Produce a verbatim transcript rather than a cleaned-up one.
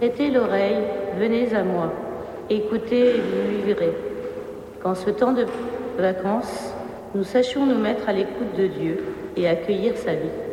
Prêtez l'oreille, venez à moi. Écoutez et vous vivrez. Qu'en ce temps de vacances, nous sachions nous mettre à l'écoute de Dieu et accueillir sa vie.